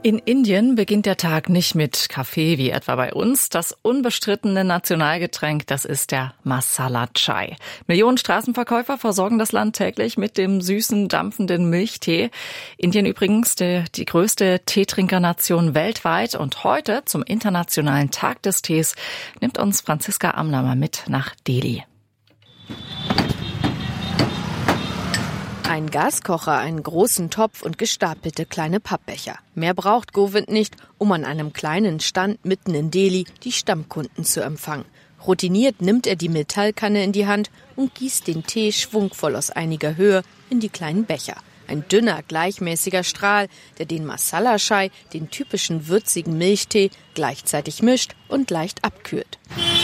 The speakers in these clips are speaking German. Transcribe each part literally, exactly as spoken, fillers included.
In Indien beginnt der Tag nicht mit Kaffee wie etwa bei uns. Das unbestrittene Nationalgetränk, das ist der Masala Chai. Millionen Straßenverkäufer versorgen das Land täglich mit dem süßen, dampfenden Milchtee. Indien übrigens die, die größte Teetrinkernation weltweit. Und heute zum Internationalen Tag des Tees nimmt uns Franziska Amler mal mit nach Delhi. Ein Gaskocher, einen großen Topf und gestapelte kleine Pappbecher. Mehr braucht Govind nicht, um an einem kleinen Stand mitten in Delhi die Stammkunden zu empfangen. Routiniert nimmt er die Metallkanne in die Hand und gießt den Tee schwungvoll aus einiger Höhe in die kleinen Becher. Ein dünner, gleichmäßiger Strahl, der den Masala Chai, den typischen würzigen Milchtee, gleichzeitig mischt und leicht abkühlt.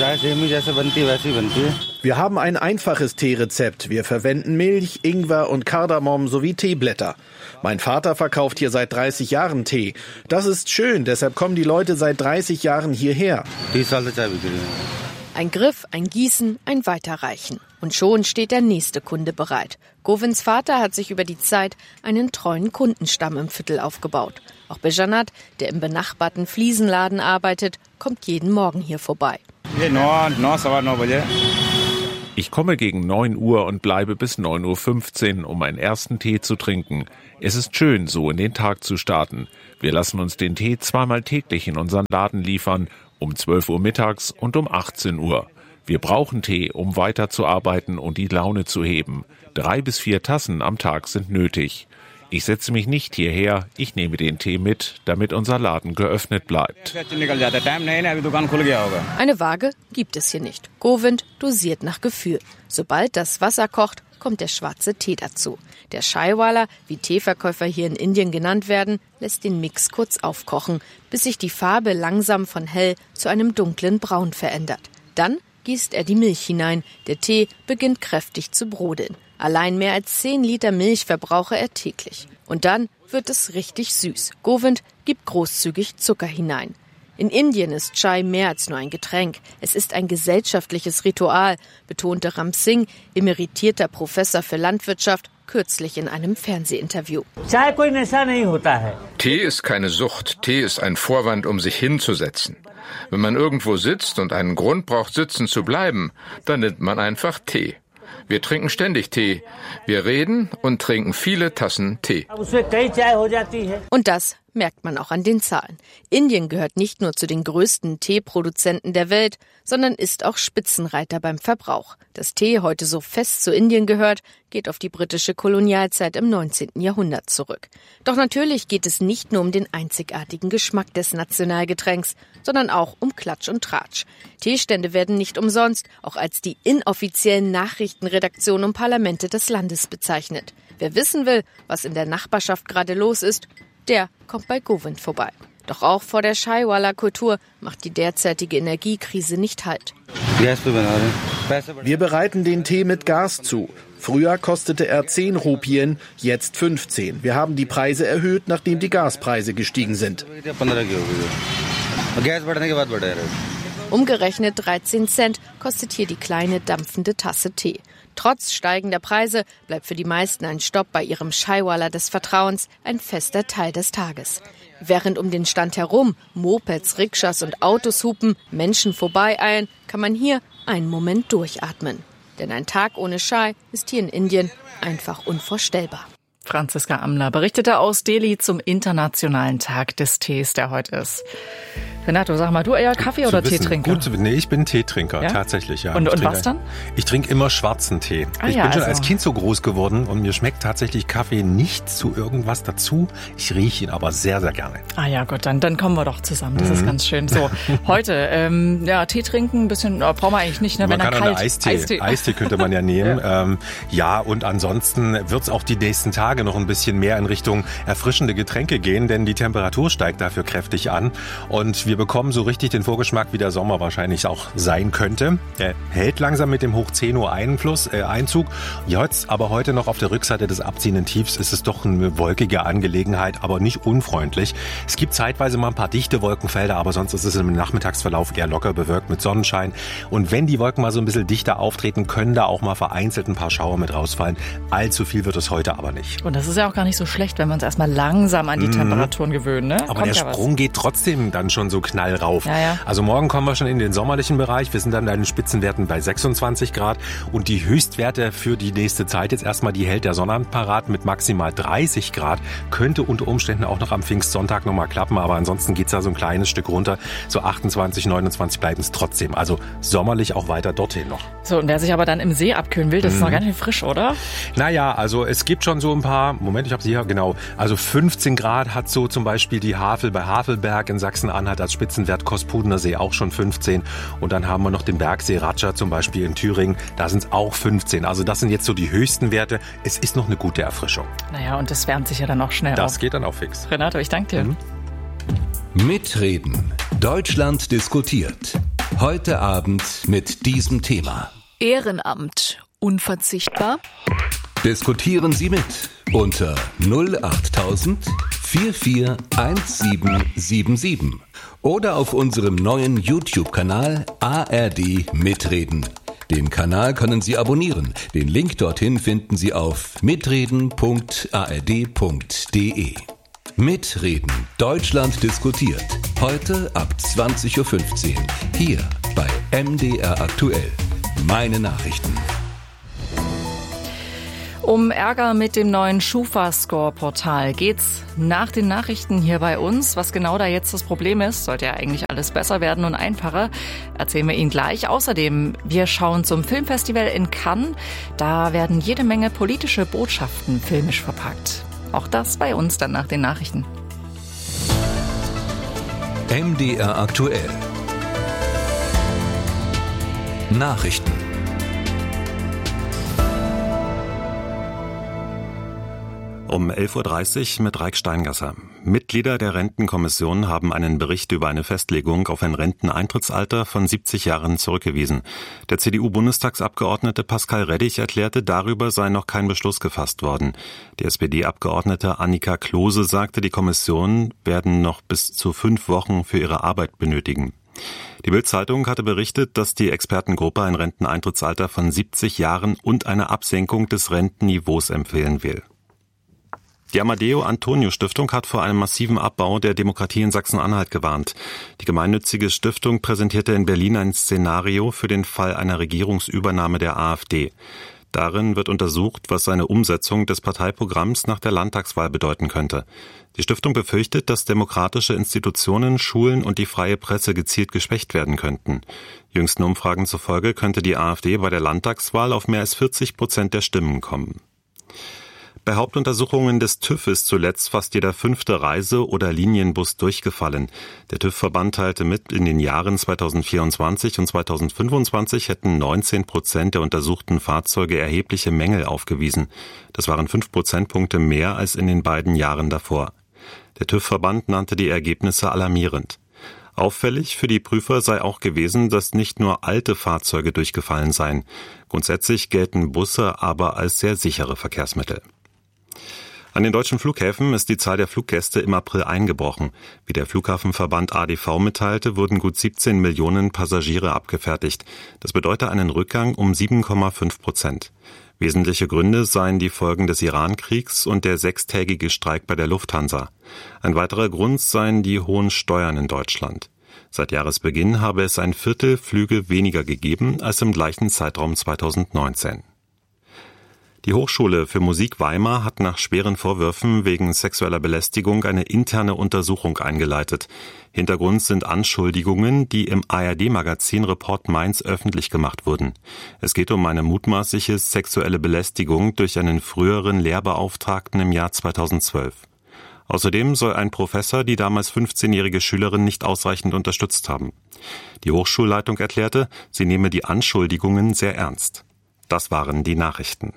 Wir haben ein einfaches Teerezept. Wir verwenden Milch, Ingwer und Kardamom sowie Teeblätter. Mein Vater verkauft hier seit dreißig Jahren Tee. Das ist schön, deshalb kommen die Leute seit dreißig Jahren hierher. Ein Griff, ein Gießen, ein Weiterreichen. Und schon steht der nächste Kunde bereit. Govinds Vater hat sich über die Zeit einen treuen Kundenstamm im Viertel aufgebaut. Auch Bejanat, der im benachbarten Fliesenladen arbeitet, kommt jeden Morgen hier vorbei. Ich komme gegen neun Uhr und bleibe bis neun Uhr fünfzehn, um meinen ersten Tee zu trinken. Es ist schön, so in den Tag zu starten. Wir lassen uns den Tee zweimal täglich in unseren Laden liefern, um zwölf Uhr mittags und um achtzehn Uhr. Wir brauchen Tee, um weiterzuarbeiten und die Laune zu heben. Drei bis vier Tassen am Tag sind nötig. Ich setze mich nicht hierher, ich nehme den Tee mit, damit unser Laden geöffnet bleibt. Eine Waage gibt es hier nicht. Govind dosiert nach Gefühl. Sobald das Wasser kocht, kommt der schwarze Tee dazu. Der Chaiwala, wie Teeverkäufer hier in Indien genannt werden, lässt den Mix kurz aufkochen, bis sich die Farbe langsam von hell zu einem dunklen Braun verändert. Dann gießt er die Milch hinein. Der Tee beginnt kräftig zu brodeln. Allein mehr als zehn Liter Milch verbrauche er täglich. Und dann wird es richtig süß. Govind gibt großzügig Zucker hinein. In Indien ist Chai mehr als nur ein Getränk. Es ist ein gesellschaftliches Ritual, betonte Ram Singh, emeritierter Professor für Landwirtschaft, kürzlich in einem Fernsehinterview. Tee ist keine Sucht. Tee ist ein Vorwand, um sich hinzusetzen. Wenn man irgendwo sitzt und einen Grund braucht, sitzen zu bleiben, dann nimmt man einfach Tee. Wir trinken ständig Tee. Wir reden und trinken viele Tassen Tee. Und das merkt man auch an den Zahlen. Indien gehört nicht nur zu den größten Teeproduzenten der Welt, sondern ist auch Spitzenreiter beim Verbrauch. Dass Tee heute so fest zu Indien gehört, geht auf die britische Kolonialzeit im neunzehnten Jahrhundert zurück. Doch natürlich geht es nicht nur um den einzigartigen Geschmack des Nationalgetränks, sondern auch um Klatsch und Tratsch. Teestände werden nicht umsonst auch als die inoffiziellen Nachrichtenredaktionen und Parlamente des Landes bezeichnet. Wer wissen will, was in der Nachbarschaft gerade los ist, der kommt bei Govind vorbei. Doch auch vor der Chaiwala-Kultur macht die derzeitige Energiekrise nicht Halt. Wir bereiten den Tee mit Gas zu. Früher kostete er zehn Rupien, jetzt fünfzehn. Wir haben die Preise erhöht, nachdem die Gaspreise gestiegen sind. Umgerechnet dreizehn Cent kostet hier die kleine dampfende Tasse Tee. Trotz steigender Preise bleibt für die meisten ein Stopp bei ihrem Chaiwala des Vertrauens ein fester Teil des Tages. Während um den Stand herum Mopeds, Rikschas und Autos hupen, Menschen vorbeieilen, kann man hier einen Moment durchatmen. Denn ein Tag ohne Chai ist hier in Indien einfach unvorstellbar. Franziska Amler berichtete aus Delhi zum Internationalen Tag des Tees, der heute ist. Renato, sag mal, du eher Kaffee oder wissen, Teetrinker? Gut, nee, ich bin Teetrinker, ja? tatsächlich, ja. Und, und trinke, was dann? Ich trinke immer schwarzen Tee. Ah, ich ja, bin schon also. als Kind so groß geworden und mir schmeckt tatsächlich Kaffee nicht zu irgendwas dazu. Ich rieche ihn aber sehr, sehr gerne. Ah ja, gut, dann, dann kommen wir doch zusammen. Das mhm. ist ganz schön. So, heute, ähm, ja, Tee trinken, ein bisschen, oh, brauchen wir eigentlich nicht, ne? Man Wenn kann er auch kalt, eine Eistee, Eistee. Eistee könnte man ja nehmen. ja. Ähm, ja, und ansonsten wird es auch die nächsten Tage noch ein bisschen mehr in Richtung erfrischende Getränke gehen, denn die Temperatur steigt dafür kräftig an und wir bekommen so richtig den Vorgeschmack, wie der Sommer wahrscheinlich auch sein könnte. Der hält langsam mit dem Hoch zehn Uhr Einfluss, äh, Einzug. Jetzt aber heute noch auf der Rückseite des abziehenden Tiefs ist es doch eine wolkige Angelegenheit, aber nicht unfreundlich. Es gibt zeitweise mal ein paar dichte Wolkenfelder, aber sonst ist es im Nachmittagsverlauf eher locker bewölkt mit Sonnenschein. Und wenn die Wolken mal so ein bisschen dichter auftreten, können da auch mal vereinzelt ein paar Schauer mit rausfallen. Allzu viel wird es heute aber nicht. Und das ist ja auch gar nicht so schlecht, wenn wir uns erstmal langsam an die mhm. Temperaturen gewöhnen. Ne? Aber Kommt der ja Sprung was. geht trotzdem dann schon so knall rauf. Ja, ja. Also morgen kommen wir schon in den sommerlichen Bereich. Wir sind dann bei den Spitzenwerten bei sechsundzwanzig Grad. Und die Höchstwerte für die nächste Zeit jetzt erstmal, die hält der Sonnabend parat mit maximal dreißig Grad. Könnte unter Umständen auch noch am Pfingstsonntag nochmal klappen. Aber ansonsten geht's da so ein kleines Stück runter. So achtundzwanzig, neunundzwanzig bleiben es trotzdem. Also sommerlich auch weiter dorthin noch. So, und wer sich aber dann im See abkühlen will, das mhm. ist noch gar nicht frisch, oder? Naja, also es gibt schon so ein paar, Moment, ich habe sie hier, genau, also fünfzehn Grad hat so zum Beispiel die Havel bei Havelberg in Sachsen-Anhalt als Spitzenwert, Kospudener See auch schon fünfzehn und dann haben wir noch den Bergsee Ratscha zum Beispiel in Thüringen, da sind es auch fünfzehn, also das sind jetzt so die höchsten Werte, es ist noch eine gute Erfrischung. Naja, und das wärmt sich ja dann auch schnell Das auf. geht dann auch fix. Renato, ich danke dir. Mhm. Mitreden. Deutschland diskutiert. Heute Abend mit diesem Thema. Ehrenamt. Unverzichtbar? Diskutieren Sie mit unter null achttausend vierundvierzig siebzehnhundertsiebenundsiebzig oder auf unserem neuen YouTube-Kanal A R D Mitreden. Den Kanal können Sie abonnieren. Den Link dorthin finden Sie auf mitreden punkt a r d punkt d e. Mitreden. Deutschland diskutiert. Heute ab zwanzig Uhr fünfzehn. Hier bei M D R aktuell. Meine Nachrichten. Um Ärger mit dem neuen Schufa-Score-Portal geht's nach den Nachrichten hier bei uns. Was genau da jetzt das Problem ist, sollte ja eigentlich alles besser werden und einfacher, erzählen wir Ihnen gleich. Außerdem, wir schauen zum Filmfestival in Cannes. Da werden jede Menge politische Botschaften filmisch verpackt. Auch das bei uns dann nach den Nachrichten. M D R aktuell. Nachrichten. Um elf Uhr dreißig mit Raik Steingasser. Mitglieder der Rentenkommission haben einen Bericht über eine Festlegung auf ein Renteneintrittsalter von siebzig Jahren zurückgewiesen. Der C D U-Bundestagsabgeordnete Pascal Reddig erklärte, darüber sei noch kein Beschluss gefasst worden. Die S P D-Abgeordnete Annika Klose sagte, die Kommission werden noch bis zu fünf Wochen für ihre Arbeit benötigen. Die Bild-Zeitung hatte berichtet, dass die Expertengruppe ein Renteneintrittsalter von siebzig Jahren und eine Absenkung des Rentenniveaus empfehlen will. Die Amadeo-Antonio-Stiftung hat vor einem massiven Abbau der Demokratie in Sachsen-Anhalt gewarnt. Die gemeinnützige Stiftung präsentierte in Berlin ein Szenario für den Fall einer Regierungsübernahme der AfD. Darin wird untersucht, was eine Umsetzung des Parteiprogramms nach der Landtagswahl bedeuten könnte. Die Stiftung befürchtet, dass demokratische Institutionen, Schulen und die freie Presse gezielt geschwächt werden könnten. Jüngsten Umfragen zufolge könnte die AfD bei der Landtagswahl auf mehr als vierzig Prozent der Stimmen kommen. Bei Hauptuntersuchungen des TÜV ist zuletzt fast jeder fünfte Reise- oder Linienbus durchgefallen. Der TÜV-Verband teilte mit, in den Jahren zweitausendvierundzwanzig und zweitausendfünfundzwanzig hätten neunzehn Prozent der untersuchten Fahrzeuge erhebliche Mängel aufgewiesen. Das waren fünf Prozentpunkte mehr als in den beiden Jahren davor. Der TÜV-Verband nannte die Ergebnisse alarmierend. Auffällig für die Prüfer sei auch gewesen, dass nicht nur alte Fahrzeuge durchgefallen seien. Grundsätzlich gelten Busse aber als sehr sichere Verkehrsmittel. An den deutschen Flughäfen ist die Zahl der Fluggäste im April eingebrochen. Wie der Flughafenverband A D V mitteilte, wurden gut siebzehn Millionen Passagiere abgefertigt. Das bedeutet einen Rückgang um sieben Komma fünf Prozent. Wesentliche Gründe seien die Folgen des Iran-Kriegs und der sechstägige Streik bei der Lufthansa. Ein weiterer Grund seien die hohen Steuern in Deutschland. Seit Jahresbeginn habe es ein Viertel Flüge weniger gegeben als im gleichen Zeitraum zweitausendneunzehn. Die Hochschule für Musik Weimar hat nach schweren Vorwürfen wegen sexueller Belästigung eine interne Untersuchung eingeleitet. Hintergrund sind Anschuldigungen, die im A R D-Magazin Report Mainz öffentlich gemacht wurden. Es geht um eine mutmaßliche sexuelle Belästigung durch einen früheren Lehrbeauftragten im Jahr zweitausendzwölf. Außerdem soll ein Professor die damals fünfzehnjährige Schülerin nicht ausreichend unterstützt haben. Die Hochschulleitung erklärte, sie nehme die Anschuldigungen sehr ernst. Das waren die Nachrichten.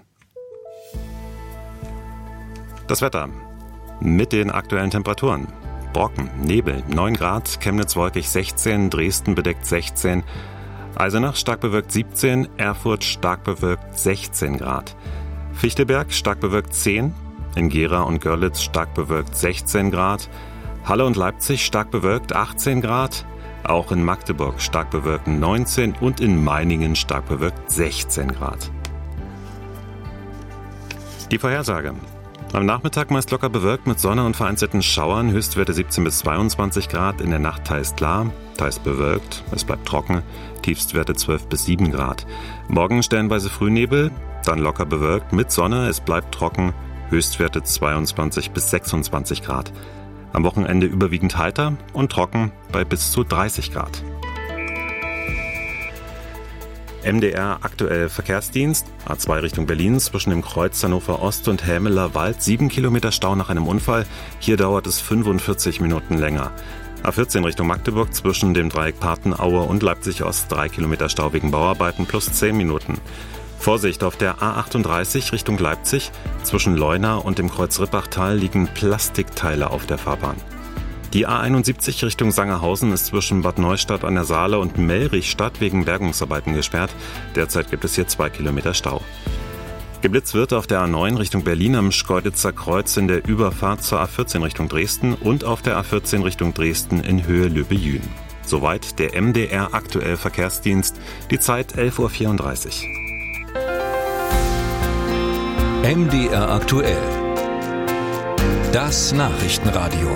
Das Wetter mit den aktuellen Temperaturen. Brocken, Nebel, neun Grad, Chemnitz wolkig sechzehn, Dresden bedeckt sechzehn, Eisenach stark bewölkt siebzehn, Erfurt stark bewölkt sechzehn Grad, Fichtelberg stark bewölkt zehn, in Gera und Görlitz stark bewölkt sechzehn Grad, Halle und Leipzig stark bewölkt achtzehn Grad, auch in Magdeburg stark bewölkt neunzehn und in Meiningen stark bewölkt sechzehn Grad. Die Vorhersage. Am Nachmittag meist locker bewölkt mit Sonne und vereinzelten Schauern, Höchstwerte siebzehn bis zweiundzwanzig Grad, in der Nacht teils klar, teils bewölkt, es bleibt trocken, Tiefstwerte zwölf bis sieben Grad. Morgen stellenweise Frühnebel, dann locker bewölkt mit Sonne, es bleibt trocken, Höchstwerte zweiundzwanzig bis sechsundzwanzig Grad. Am Wochenende überwiegend heiter und trocken bei bis zu dreißig Grad. M D R aktuell Verkehrsdienst, A zwei Richtung Berlin zwischen dem Kreuz Hannover Ost und Hämeler Wald, sieben Kilometer Stau nach einem Unfall. Hier dauert es fünfundvierzig Minuten länger. A vierzehn Richtung Magdeburg zwischen dem Dreieck Patenaue und Leipzig Ost, drei Kilometer Stau wegen Bauarbeiten plus zehn Minuten. Vorsicht, auf der A achtunddreißig Richtung Leipzig zwischen Leuna und dem Kreuz Rippachtal liegen Plastikteile auf der Fahrbahn. Die A einundsiebzig Richtung Sangerhausen ist zwischen Bad Neustadt an der Saale und Mellrichstadt wegen Bergungsarbeiten gesperrt. Derzeit gibt es hier zwei Kilometer Stau. Geblitzt wird auf der A neun Richtung Berlin am Schkeuditzer Kreuz in der Überfahrt zur A vierzehn Richtung Dresden und auf der A vierzehn Richtung Dresden in Höhe Löbejün. Soweit der M D R aktuell Verkehrsdienst, die Zeit elf Uhr vierunddreißig. M D R aktuell. Das Nachrichtenradio.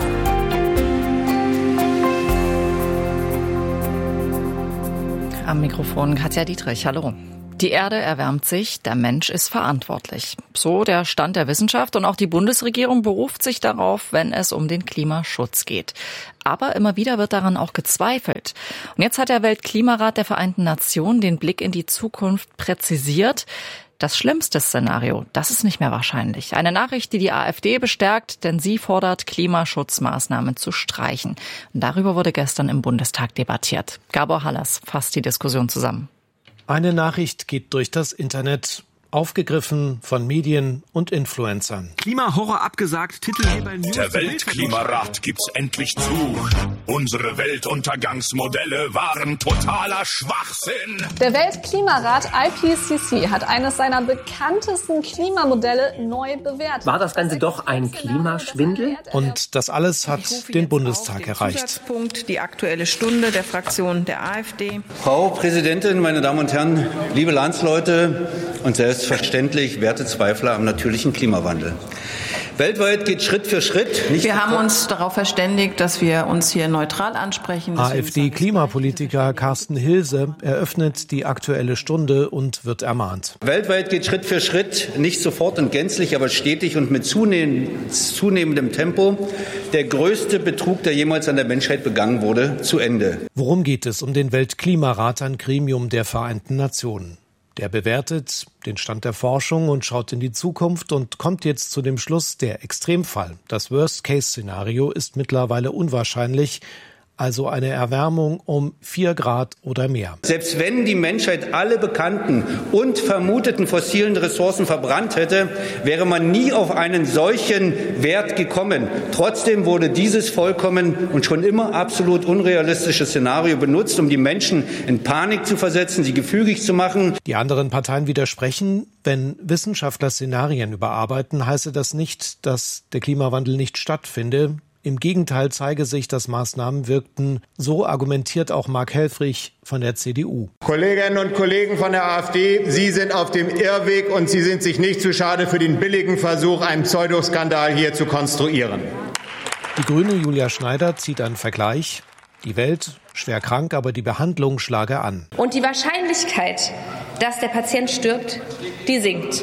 Am Mikrofon Katja Dietrich, hallo. Die Erde erwärmt sich, der Mensch ist verantwortlich. So der Stand der Wissenschaft und auch die Bundesregierung beruft sich darauf, wenn es um den Klimaschutz geht. Aber immer wieder wird daran auch gezweifelt. Und jetzt hat der Weltklimarat der Vereinten Nationen den Blick in die Zukunft präzisiert. Das schlimmste Szenario, das ist nicht mehr wahrscheinlich. Eine Nachricht, die die AfD bestärkt, denn sie fordert, Klimaschutzmaßnahmen zu streichen. Und darüber wurde gestern im Bundestag debattiert. Gabor Hallas fasst die Diskussion zusammen. Eine Nachricht geht durch das Internet, aufgegriffen von Medien und Influencern. Klimahorror abgesagt, Titelgeber News. Der Weltklimarat gibt's endlich zu. Unsere Weltuntergangsmodelle waren totaler Schwachsinn. Der Weltklimarat I P C C hat eines seiner bekanntesten Klimamodelle neu bewertet. War das Ganze doch ein Klimaschwindel? Und das alles hat den Bundestag erreicht. Zusatzpunkt, die Aktuelle Stunde der Fraktion der AfD. Frau Präsidentin, meine Damen und Herren, liebe Landsleute und selbst Selbstverständlich werte Zweifler am natürlichen Klimawandel. Weltweit geht Schritt für Schritt. Nicht wir haben uns darauf verständigt, dass wir uns hier neutral ansprechen. AfD-Klimapolitiker Carsten Hilse eröffnet die Aktuelle Stunde und wird ermahnt. Weltweit geht Schritt für Schritt, nicht sofort und gänzlich, aber stetig und mit zunehmend, zunehmendem Tempo der größte Betrug, der jemals an der Menschheit begangen wurde, zu Ende. Worum geht es um den Weltklimarat, ein Gremium der Vereinten Nationen? Der bewertet den Stand der Forschung und schaut in die Zukunft und kommt jetzt zu dem Schluss, der Extremfall, das Worst-Case-Szenario ist mittlerweile unwahrscheinlich, also eine Erwärmung um vier Grad oder mehr. Selbst wenn die Menschheit alle bekannten und vermuteten fossilen Ressourcen verbrannt hätte, wäre man nie auf einen solchen Wert gekommen. Trotzdem wurde dieses vollkommen und schon immer absolut unrealistische Szenario benutzt, um die Menschen in Panik zu versetzen, sie gefügig zu machen. Die anderen Parteien widersprechen. Wenn Wissenschaftler Szenarien überarbeiten, heiße das nicht, dass der Klimawandel nicht stattfinde. Im Gegenteil zeige sich, dass Maßnahmen wirkten. So argumentiert auch Mark Helfrich von der C D U. Kolleginnen und Kollegen von der AfD, Sie sind auf dem Irrweg und Sie sind sich nicht zu schade für den billigen Versuch, einen Pseudoskandal hier zu konstruieren. Die Grüne Julia Schneider zieht einen Vergleich. Die Welt schwer krank, aber die Behandlung schlage an. Und die Wahrscheinlichkeit, dass der Patient stirbt, die sinkt.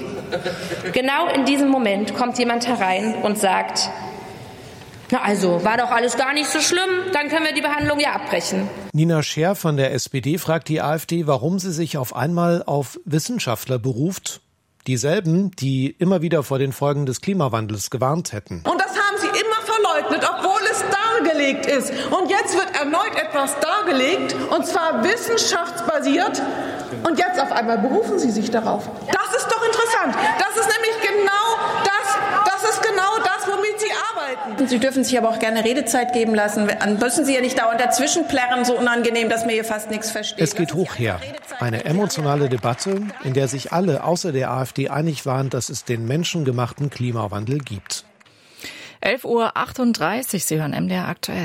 Genau in diesem Moment kommt jemand herein und sagt: Na also, war doch alles gar nicht so schlimm, dann können wir die Behandlung ja abbrechen. Nina Scher von der S P D fragt die AfD, warum sie sich auf einmal auf Wissenschaftler beruft. Dieselben, die immer wieder vor den Folgen des Klimawandels gewarnt hätten. Und das haben sie immer verleugnet, obwohl es dargelegt ist. Und jetzt wird erneut etwas dargelegt, und zwar wissenschaftsbasiert. Und jetzt auf einmal berufen sie sich darauf. Das ist doch interessant. Das ist nämlich genau das, das ist genau das, womit sie arbeiten. Sie dürfen sich aber auch gerne Redezeit geben lassen. Dann müssen Sie ja nicht dauernd dazwischen plärren, so unangenehm, dass mir hier fast nichts versteht. Es geht hoch her. Eine emotionale Debatte, in der sich alle außer der AfD einig waren, dass es den menschengemachten Klimawandel gibt. elf Uhr achtunddreißig, Sie hören M D R aktuell.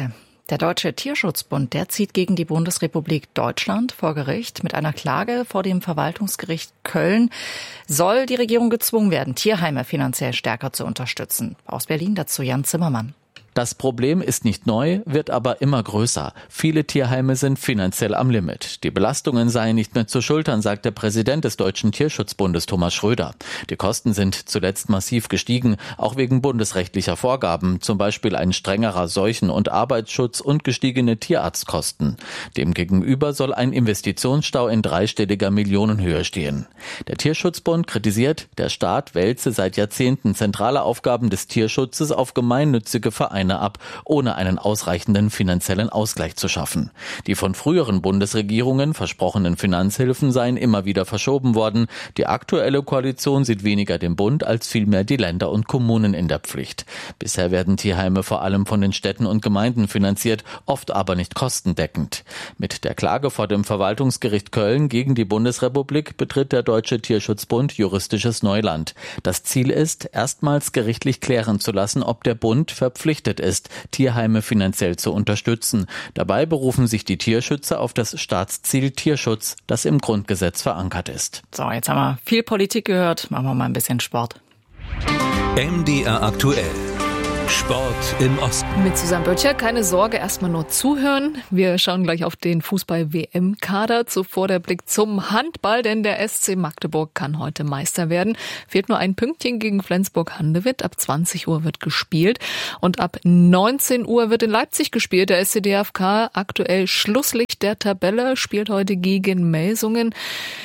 Der Deutsche Tierschutzbund, der zieht gegen die Bundesrepublik Deutschland vor Gericht. Mit einer Klage vor dem Verwaltungsgericht Köln soll die Regierung gezwungen werden, Tierheime finanziell stärker zu unterstützen. Aus Berlin dazu Jan Zimmermann. Das Problem ist nicht neu, wird aber immer größer. Viele Tierheime sind finanziell am Limit. Die Belastungen seien nicht mehr zu schultern, sagt der Präsident des Deutschen Tierschutzbundes Thomas Schröder. Die Kosten sind zuletzt massiv gestiegen, auch wegen bundesrechtlicher Vorgaben, zum Beispiel ein strengerer Seuchen- und Arbeitsschutz und gestiegene Tierarztkosten. Demgegenüber soll ein Investitionsstau in dreistelliger Millionenhöhe stehen. Der Tierschutzbund kritisiert, der Staat wälze seit Jahrzehnten zentrale Aufgaben des Tierschutzes auf gemeinnützige Vereine ab, ohne einen ausreichenden finanziellen Ausgleich zu schaffen. Die von früheren Bundesregierungen versprochenen Finanzhilfen seien immer wieder verschoben worden. Die aktuelle Koalition sieht weniger den Bund als vielmehr die Länder und Kommunen in der Pflicht. Bisher werden Tierheime vor allem von den Städten und Gemeinden finanziert, oft aber nicht kostendeckend. Mit der Klage vor dem Verwaltungsgericht Köln gegen die Bundesrepublik betritt der Deutsche Tierschutzbund juristisches Neuland. Das Ziel ist, erstmals gerichtlich klären zu lassen, ob der Bund verpflichtet ist, Tierheime finanziell zu unterstützen. Dabei berufen sich die Tierschützer auf das Staatsziel Tierschutz, das im Grundgesetz verankert ist. So, jetzt haben wir viel Politik gehört. Machen wir mal ein bisschen Sport. M D R aktuell. Sport im Osten. Mit Susanne Böttcher, keine Sorge, erstmal nur zuhören. Wir schauen gleich auf den Fußball-W M-Kader. Zuvor der Blick zum Handball, denn der S C Magdeburg kann heute Meister werden. Fehlt nur ein Pünktchen gegen Flensburg-Handewitt. Ab zwanzig Uhr wird gespielt und ab neunzehn Uhr wird in Leipzig gespielt. Der S C D F K, aktuell Schlusslicht der Tabelle, spielt heute gegen Melsungen.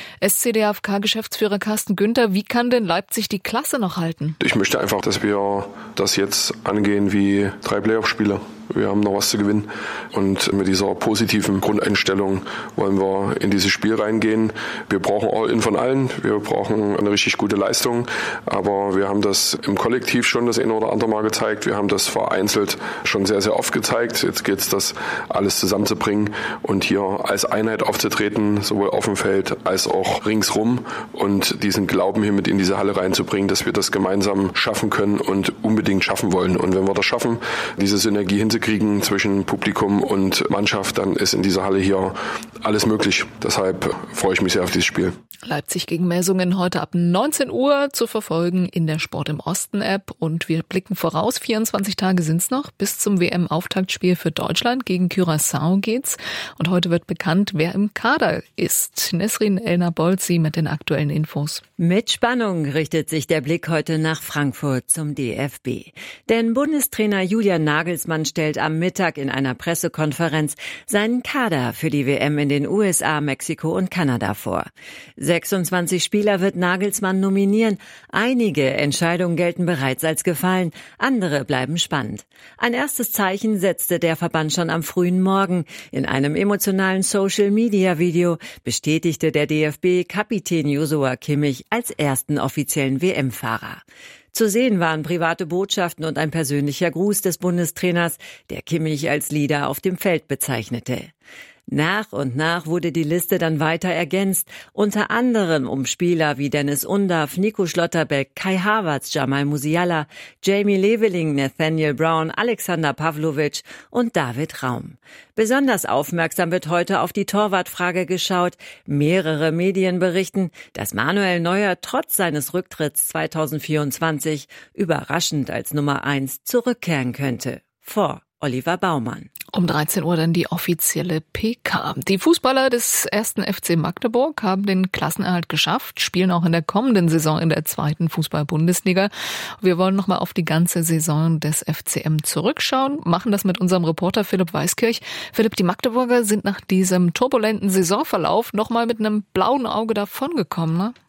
S C D F K-Geschäftsführer Carsten Günther, wie kann denn Leipzig die Klasse noch halten? Ich möchte einfach, dass wir das jetzt angehen wie drei Playoff-Spiele. Wir haben noch was zu gewinnen und mit dieser positiven Grundeinstellung wollen wir in dieses Spiel reingehen. Wir brauchen All-In von allen, wir brauchen eine richtig gute Leistung, aber wir haben das im Kollektiv schon das eine oder andere Mal gezeigt, wir haben das vereinzelt schon sehr, sehr oft gezeigt. Jetzt geht es, das alles zusammenzubringen und hier als Einheit aufzutreten, sowohl auf dem Feld als auch ringsrum und diesen Glauben hier mit in diese Halle reinzubringen, dass wir das gemeinsam schaffen können und unbedingt schaffen wollen. Und wenn wir das schaffen, diese Synergie hinzukriegen, kriegen zwischen Publikum und Mannschaft, dann ist in dieser Halle hier alles möglich. Deshalb freue ich mich sehr auf dieses Spiel. Leipzig gegen Melsungen heute ab neunzehn Uhr zu verfolgen in der Sport im Osten App. Und wir blicken voraus, vierundzwanzig Tage sind's noch. Bis zum W M-Auftaktspiel für Deutschland gegen Curaçao geht's. Und heute wird bekannt, wer im Kader ist. Nesrin Elner-Bolzi mit den aktuellen Infos. Mit Spannung richtet sich der Blick heute nach Frankfurt zum D F B. Denn Bundestrainer Julian Nagelsmann stellt am Mittag in einer Pressekonferenz seinen Kader für die W M in den U S A, Mexiko und Kanada vor. sechsundzwanzig Spieler wird Nagelsmann nominieren. Einige Entscheidungen gelten bereits als gefallen, andere bleiben spannend. Ein erstes Zeichen setzte der Verband schon am frühen Morgen. In einem emotionalen Social-Media-Video bestätigte der D F B Kapitän Joshua Kimmich als ersten offiziellen W M-Fahrer. Zu sehen waren private Botschaften und ein persönlicher Gruß des Bundestrainers, der Kimmich als Leader auf dem Feld bezeichnete. Nach und nach wurde die Liste dann weiter ergänzt, unter anderem um Spieler wie Dennis Undaff, Nico Schlotterbeck, Kai Havertz, Jamal Musiala, Jamie Leveling, Nathaniel Brown, Alexander Pavlovic und David Raum. Besonders aufmerksam wird heute auf die Torwartfrage geschaut. Mehrere Medien berichten, dass Manuel Neuer trotz seines Rücktritts zweitausendvierundzwanzig überraschend als Nummer eins zurückkehren könnte. Vor Oliver Baumann. Um dreizehn Uhr dann die offizielle P K. Die Fußballer des ersten F C Magdeburg haben den Klassenerhalt geschafft, spielen auch in der kommenden Saison in der zweiten Fußball-Bundesliga. Wir wollen nochmal auf die ganze Saison des F C M zurückschauen, machen das mit unserem Reporter Philipp Weiskirch. Philipp, die Magdeburger sind nach diesem turbulenten Saisonverlauf nochmal mit einem blauen Auge davongekommen, ne?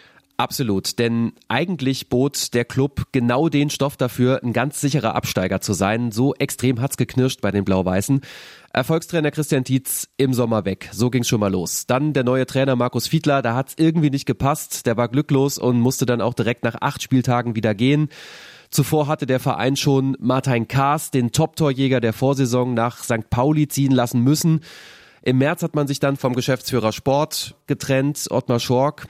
Absolut, denn eigentlich bot der Club genau den Stoff dafür, ein ganz sicherer Absteiger zu sein. So extrem hat's geknirscht bei den Blau-Weißen. Erfolgstrainer Christian Tietz im Sommer weg, so ging's schon mal los. Dann der neue Trainer Markus Fiedler, da hat's irgendwie nicht gepasst, der war glücklos und musste dann auch direkt nach acht Spieltagen wieder gehen. Zuvor hatte der Verein schon Martin Kaas, den Top-Torjäger der Vorsaison, nach Sankt Pauli ziehen lassen müssen. Im März hat man sich dann vom Geschäftsführer Sport getrennt, Ottmar Schork.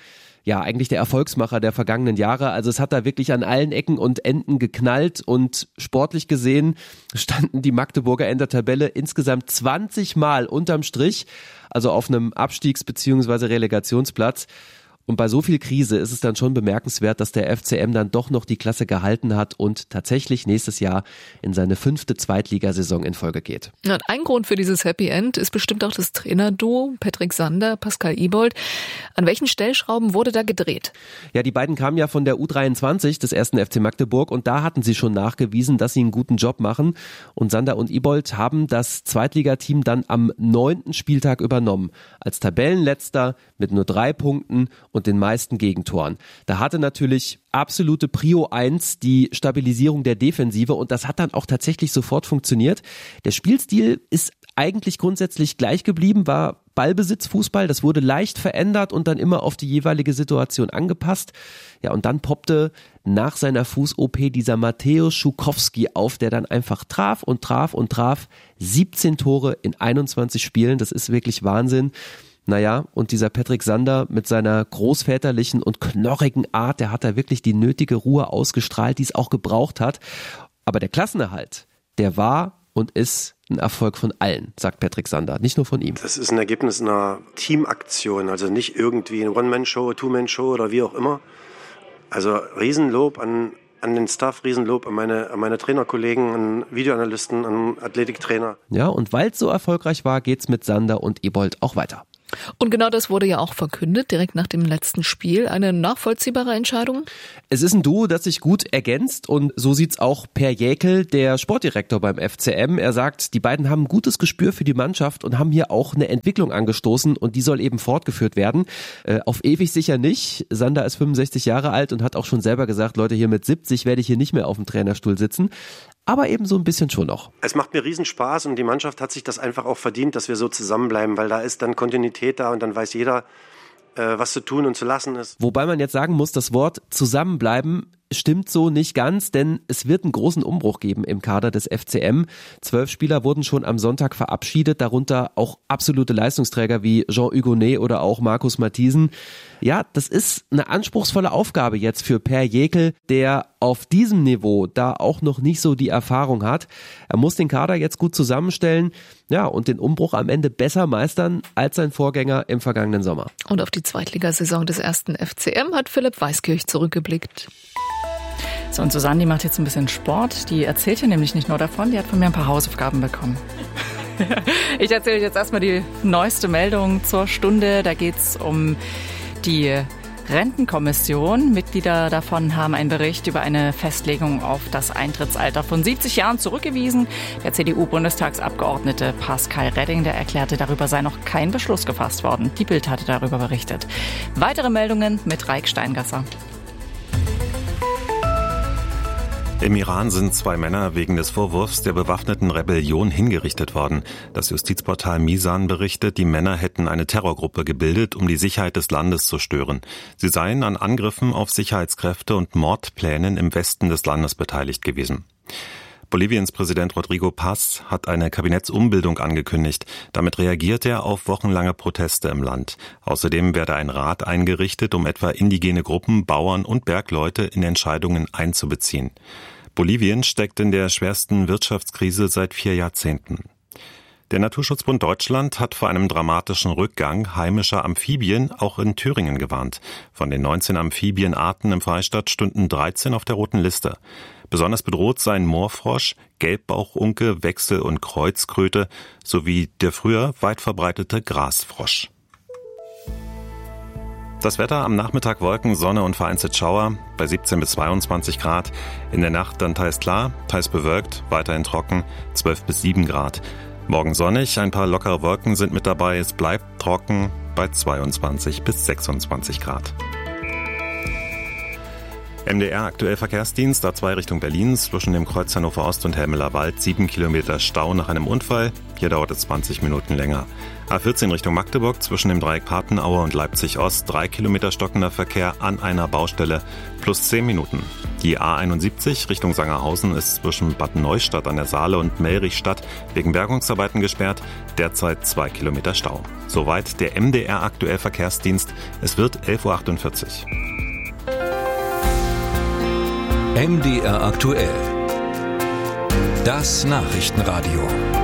ja eigentlich der Erfolgsmacher der vergangenen Jahre. Also es hat da wirklich an allen Ecken und Enden geknallt und sportlich gesehen standen die Magdeburger in der Tabelle insgesamt zwanzig Mal unterm Strich, also auf einem Abstiegs- bzw. Relegationsplatz. Und bei so viel Krise ist es dann schon bemerkenswert, dass der F C M dann doch noch die Klasse gehalten hat und tatsächlich nächstes Jahr in seine fünfte Zweitligasaison in Folge geht. Und ein Grund für dieses Happy End ist bestimmt auch das Trainerduo Patrick Sander, Pascal Ibold. An welchen Stellschrauben wurde da gedreht? Ja, die beiden kamen ja von der U dreiundzwanzig des ersten F C Magdeburg und da hatten sie schon nachgewiesen, dass sie einen guten Job machen. Und Sander und Ibold haben das Zweitligateam dann am neunten Spieltag übernommen. Als Tabellenletzter mit nur drei Punkten und den meisten Gegentoren. Da hatte natürlich absolute Prio eins die Stabilisierung der Defensive und das hat dann auch tatsächlich sofort funktioniert. Der Spielstil ist eigentlich grundsätzlich gleich geblieben, war Ballbesitzfußball, das wurde leicht verändert und dann immer auf die jeweilige Situation angepasst. Ja, und dann poppte nach seiner Fuß-O P dieser Mateusz Schukowski auf, der dann einfach traf und traf und traf. siebzehn Tore in einundzwanzig Spielen, das ist wirklich Wahnsinn. Naja, und dieser Patrick Sander mit seiner großväterlichen und knorrigen Art, der hat da wirklich die nötige Ruhe ausgestrahlt, die es auch gebraucht hat. Aber der Klassenerhalt, der war und ist ein Erfolg von allen, sagt Patrick Sander, nicht nur von ihm. Das ist ein Ergebnis einer Teamaktion, also nicht irgendwie eine One-Man-Show, Two-Man-Show oder wie auch immer. Also Riesenlob an, an den Staff, Riesenlob an meine, an meine Trainerkollegen, an Videoanalysten, an Athletiktrainer. Ja, und weil es so erfolgreich war, geht's mit Sander und Ibold auch weiter. Und genau das wurde ja auch verkündet, direkt nach dem letzten Spiel. Eine nachvollziehbare Entscheidung? Es ist ein Duo, das sich gut ergänzt und so sieht's auch Per Jäkel, der Sportdirektor beim F C M. Er sagt, die beiden haben ein gutes Gespür für die Mannschaft und haben hier auch eine Entwicklung angestoßen und die soll eben fortgeführt werden. Äh, auf ewig sicher nicht. Sander ist fünfundsechzig Jahre alt und hat auch schon selber gesagt, Leute, hier mit siebzig werde ich hier nicht mehr auf dem Trainerstuhl sitzen. Aber eben so ein bisschen schon noch. Es macht mir riesen Spaß und die Mannschaft hat sich das einfach auch verdient, dass wir so zusammenbleiben, weil da ist dann Kontinuität da und dann weiß jeder, äh, was zu tun und zu lassen ist. Wobei man jetzt sagen muss, das Wort zusammenbleiben stimmt so nicht ganz, denn es wird einen großen Umbruch geben im Kader des F C M. Zwölf Spieler wurden schon am Sonntag verabschiedet, darunter auch absolute Leistungsträger wie Jean Hugonet oder auch Markus Matthiesen. Ja, das ist eine anspruchsvolle Aufgabe jetzt für Per Jäkel, der auf diesem Niveau da auch noch nicht so die Erfahrung hat. Er muss den Kader jetzt gut zusammenstellen, ja, und den Umbruch am Ende besser meistern als sein Vorgänger im vergangenen Sommer. Und auf die Zweitligasaison des ersten F C M hat Philipp Weiskirch zurückgeblickt. So, und Susanne, die macht jetzt ein bisschen Sport. Die erzählt ja nämlich nicht nur davon, die hat von mir ein paar Hausaufgaben bekommen. Ich erzähle jetzt erstmal die neueste Meldung zur Stunde. Da geht's um die Rentenkommission. Mitglieder davon haben einen Bericht über eine Festlegung auf das Eintrittsalter von siebzig Jahren zurückgewiesen. Der C D U-Bundestagsabgeordnete Pascal Redding, der erklärte, darüber sei noch kein Beschluss gefasst worden. Die Bild hatte darüber berichtet. Weitere Meldungen mit Raik Steingasser. Im Iran sind zwei Männer wegen des Vorwurfs der bewaffneten Rebellion hingerichtet worden. Das Justizportal Misan berichtet, die Männer hätten eine Terrorgruppe gebildet, um die Sicherheit des Landes zu stören. Sie seien an Angriffen auf Sicherheitskräfte und Mordplänen im Westen des Landes beteiligt gewesen. Boliviens Präsident Rodrigo Paz hat eine Kabinettsumbildung angekündigt. Damit reagiert er auf wochenlange Proteste im Land. Außerdem werde ein Rat eingerichtet, um etwa indigene Gruppen, Bauern und Bergleute in Entscheidungen einzubeziehen. Bolivien steckt in der schwersten Wirtschaftskrise seit vier Jahrzehnten. Der Naturschutzbund Deutschland hat vor einem dramatischen Rückgang heimischer Amphibien auch in Thüringen gewarnt. Von den neunzehn Amphibienarten im Freistaat stünden dreizehn auf der roten Liste. Besonders bedroht seien Moorfrosch, Gelbbauchunke, Wechsel- und Kreuzkröte sowie der früher weit verbreitete Grasfrosch. Das Wetter am Nachmittag Wolken, Sonne und vereinzelt Schauer bei siebzehn bis zweiundzwanzig Grad. In der Nacht dann teils klar, teils bewölkt, weiterhin trocken, zwölf bis sieben Grad. Morgen sonnig, ein paar lockere Wolken sind mit dabei. Es bleibt trocken bei zweiundzwanzig bis sechsundzwanzig Grad. M D R aktuell Verkehrsdienst, A zwei Richtung Berlin, zwischen dem Kreuz Hannover Ost und Helmeler Wald, sieben Kilometer Stau nach einem Unfall. Hier dauert es zwanzig Minuten länger. A vierzehn Richtung Magdeburg, zwischen dem Dreieck Papenaue und Leipzig Ost, drei Kilometer stockender Verkehr an einer Baustelle, plus zehn Minuten. Die A einundsiebzig Richtung Sangerhausen ist zwischen Bad Neustadt an der Saale und Melrichstadt wegen Bergungsarbeiten gesperrt, derzeit zwei Kilometer Stau. Soweit der M D R aktuell Verkehrsdienst. Es wird elf Uhr achtundvierzig. M D R aktuell. Das Nachrichtenradio.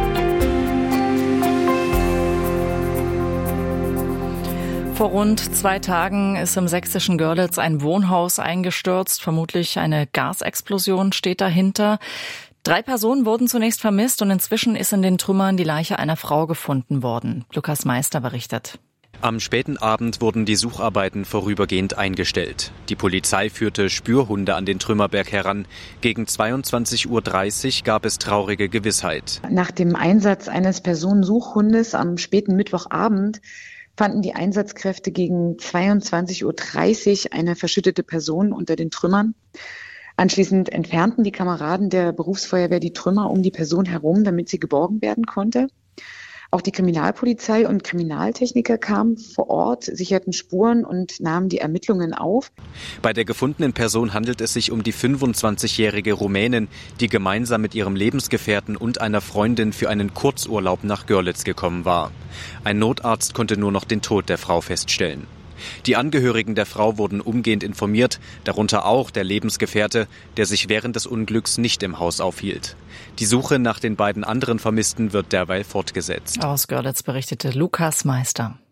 Vor rund zwei Tagen ist im sächsischen Görlitz ein Wohnhaus eingestürzt. Vermutlich eine Gasexplosion steht dahinter. Drei Personen wurden zunächst vermisst und inzwischen ist in den Trümmern die Leiche einer Frau gefunden worden. Lukas Meister berichtet. Am späten Abend wurden die Sucharbeiten vorübergehend eingestellt. Die Polizei führte Spürhunde an den Trümmerberg heran. Gegen zweiundzwanzig Uhr dreißig gab es traurige Gewissheit. Nach dem Einsatz eines Personensuchhundes am späten Mittwochabend fanden die Einsatzkräfte gegen zweiundzwanzig Uhr dreißig eine verschüttete Person unter den Trümmern. Anschließend entfernten die Kameraden der Berufsfeuerwehr die Trümmer um die Person herum, damit sie geborgen werden konnte. Auch die Kriminalpolizei und Kriminaltechniker kamen vor Ort, sicherten Spuren und nahmen die Ermittlungen auf. Bei der gefundenen Person handelt es sich um die fünfundzwanzigjährige Rumänin, die gemeinsam mit ihrem Lebensgefährten und einer Freundin für einen Kurzurlaub nach Görlitz gekommen war. Ein Notarzt konnte nur noch den Tod der Frau feststellen. Die Angehörigen der Frau wurden umgehend informiert, darunter auch der Lebensgefährte, der sich während des Unglücks nicht im Haus aufhielt. Die Suche nach den beiden anderen Vermissten wird derweil fortgesetzt. Aus Görlitz berichtete Lukas Meister.